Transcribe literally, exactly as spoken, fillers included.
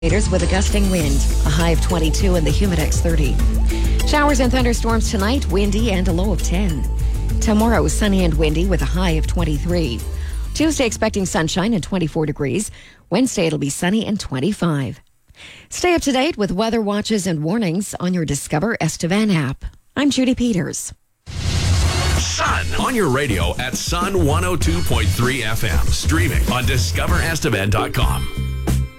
With a gusting wind, a high of twenty-two and the Humidex thirty. Showers and thunderstorms tonight, windy and a low of ten. Tomorrow, sunny and windy with a high of twenty-three. Tuesday, expecting sunshine and twenty-four degrees. Wednesday, it'll be sunny and twenty-five. Stay up to date with weather watches and warnings on your Discover Estevan app. I'm Judy Peters. Sun on your radio at Sun one oh two point three F M. Streaming on discover estevan dot com.